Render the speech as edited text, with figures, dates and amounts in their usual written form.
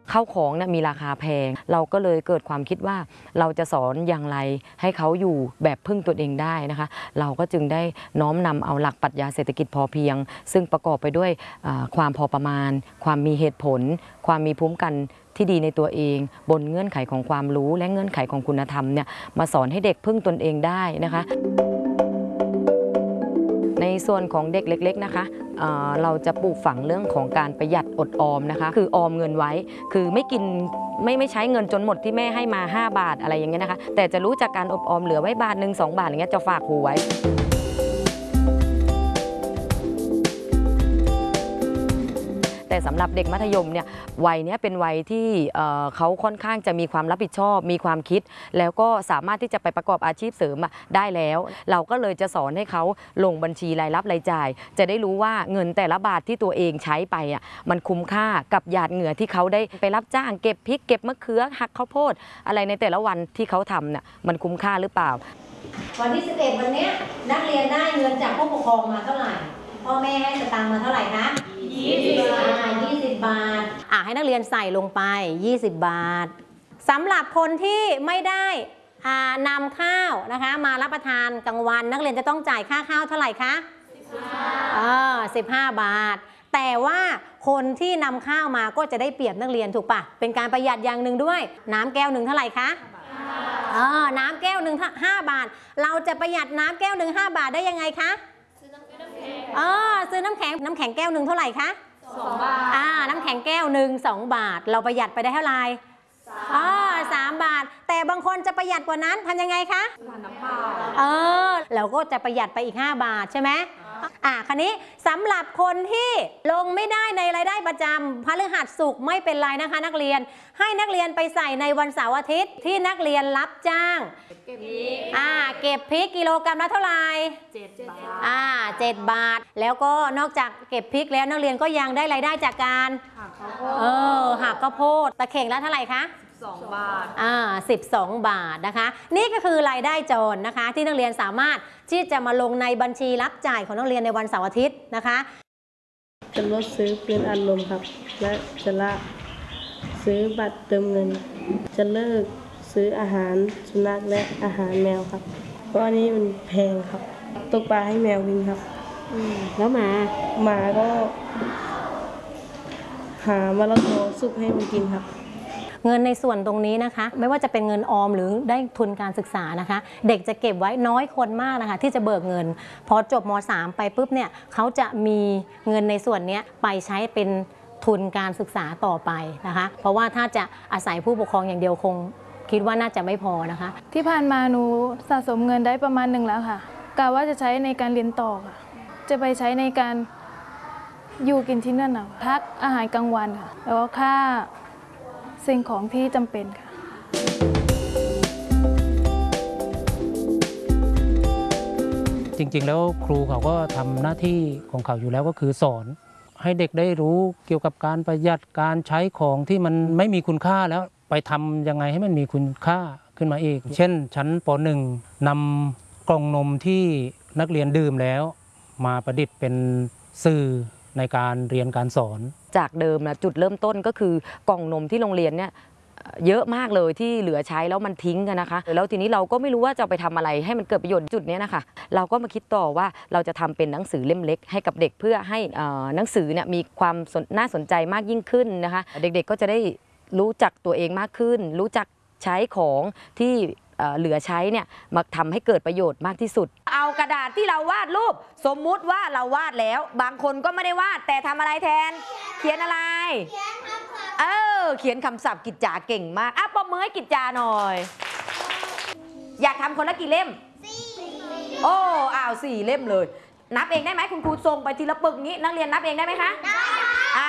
ข้าวของเนี่ยมีราคาแพงเราก็เลยเกิดความคิดว่าเราจะสอนอย่างไรให้เขาอยู่แบบพึ่งตัวเองได้นะคะเราก็จึงได้น้อมนำเอาหลักปรัชญาเศรษฐกิจพอเพียงซึ่งประกอบไปด้วยความพอประมาณความมีเหตุผลความมีภูมิกันที่ดีในตัวเองบนเงื่อนไขของความรู้และเงื่อนไขของคุณธรรมเนี่ยมาสอนให้เด็กพึ่งตนเองได้นะคะในส่วนของเด็กเล็กๆนะคะเราจะปลูกฝังเรื่องของการประหยัดอดออมนะคะคือออมเงินไว้คือไม่กินไม่ใช้เงินจนหมดที่แม่ให้มา5 บาทอะไรอย่างเงี้ยนะคะแต่จะรู้จากการออมเหลือไว้1 บาท 2 บาทอย่างเงี้ยจะฝากครูไว้แต่สำหรับเด็กมัธยมเนี่ยวัยนี้เป็นวัยที่เขาค่อนข้างจะมีความรับผิดชอบมีความคิดแล้วก็สามารถที่จะไปประกอบอาชีพเสริมได้แล้วเราก็เลยจะสอนให้เขาลงบัญชีรายรับรายจ่ายจะได้รู้ว่าเงินแต่ละบาทที่ตัวเองใช้ไปมันคุ้มค่ากับหยาดเหงื่อที่เขาได้ไปรับจ้างเก็บพริกเก็บมะเขือหักข้าวโพดอะไรในแต่ละวันที่เขาทำเนี่ยมันคุ้มค่าหรือเปล่าวันที่11วันนี้นักเรียนได้เงินจากผู้ปกครองมาเท่าไหร่พ่อแม่ให้สตางค์มาเท่าไหร่คะ20 บาทให้นักเรียนใส่ลงไป20 บาทสำหรับคนที่ไม่ได้นำข้าวนะคะมารับประทานกลางวันนักเรียนจะต้องจ่ายค่าข้าวเท่าไหร่คะ15 บาทแต่ว่าคนที่นำข้าวมาก็จะได้เปรียบนักเรียนถูกปะเป็นการประหยัดอย่างหนึ่งด้วยน้ำแก้วหนึ่งเท่าไหร่คะน้ำแก้วหนึ่ง5 บาทเราจะประหยัดน้ำแก้วหนึ่ง5 บาทได้ยังไงคะซื้อน้ำแข็งแก้วหนึ่งเท่าไหร่คะ2 บาทน้ำแข็งแก้วหนึ่ง2 บาทเราประหยัดไปได้เท่าไหร่3 บาทแต่บางคนจะประหยัดกว่านั้นทำยังไงคะน้ำเปล่าเราก็จะประหยัดไปอีก5 บาทใช่ไหมคันนี้สำหรับคนที่ลงไม่ได้ในรายได้ประจำพฤหัสศุกร์ไม่เป็นไรนะคะนักเรียนให้นักเรียนไปใส่ในวันเสาร์อาทิตย์ที่นักเรียนรับจ้างเก็บพริกกิโลกรัมละเท่าไหร่7 บาท7 บาทแล้วก็นอกจากเก็บพริกแล้วนักเรียนก็ยังได้รายได้จากการหักข้าวโพดตะเข่งละเท่าไหร่คะ12 บาท12 บาทนะคะนี่ก็คือรายได้โจรนะคะที่นักเรียนสามารถที่จะมาลงในบัญชีรับจ่ายของนักเรียนในวันเสาร์อาทิตย์นะคะจะลดซื้อปืนอัดลมครับและจะละซื้อบัตรเติมเงินจะเลิกซื้ออาหารสุนัขและอาหารแมวครับเพราะอันนี้มันแพงครับตกปลาให้แมวกินครับแล้วหมาก็หามะละกอสุกให้มันกินครับเงินในส่วนตรงนี้นะคะไม่ว่าจะเป็นเงินออมหรือได้ทุนการศึกษานะคะเด็กจะเก็บไว้น้อยคนมากนะคะที่จะเบิกเงินพอจบม.3 ไปปุ๊บเนี่ยเขาจะมีเงินในส่วนนี้ไปใช้เป็นทุนการศึกษาต่อไปนะคะเพราะว่าถ้าจะอาศัยผู้ปกครองอย่างเดียวคงคิดว่าน่าจะไม่พอนะคะที่ผ่านมาหนูสะสมเงินได้ประมาณหนึ่งแล้วค่ะกะว่าจะใช้ในการเรียนต่อค่ะจะไปใช้ในการอยู่กินที่นั่นนะพักอาหารกลางวันค่ะแล้วก็ค่าสิ่งของที่จำเป็นค่ะจริงๆแล้วครูเขาก็ทำหน้าที่ของเขาอยู่แล้วก็คือสอนให้เด็กได้รู้เกี่ยวกับการประหยัดการใช้ของที่มันไม่มีคุณค่าแล้วไปทำยังไงให้มันมีคุณค่าขึ้นมาอีกเช่นชั้นป.1 นำกล่องนมที่นักเรียนดื่มแล้วมาประดิษฐ์เป็นสื่อในการเรียนการสอนจากเดิมนะจุดเริ่มต้นก็คือกล่องนมที่โรงเรียนเนี่ยเยอะมากเลยที่เหลือใช้แล้วมันทิ้งกันนะคะแล้วทีนี้เราก็ไม่รู้ว่าจะไปทำอะไรให้มันเกิดประโยชน์จุดนี้นะคะเราก็มาคิดต่อว่าเราจะทำเป็นหนังสือเล่มเล็กให้กับเด็กเพื่อให้หนังสือเนี่ยมีความน่าสนใจมากยิ่งขึ้นนะคะเด็กๆก็จะได้รู้จักตัวเองมากขึ้นรู้จักใช้ของที่เหลือใช้เนี่ยมาทำให้เกิดประโยชน์มากที่สุดเอากระดาษที่เราวาดรูปสมมุติว่าเราวาดแล้วบางคนก็ไม่ได้วาดแต่ทำอะไรแทนเขียนอะไรเขียนคำศัพท์กิจจาเก่งมากปรบมือให้กิจจาหน่อยอยากทำคนละกี่เล่ม4 4 เล่มเลยนับเองได้ไหมคุณครูส่งไปทีละปึกนี้นักเรียนนับเองได้ไหมคะได้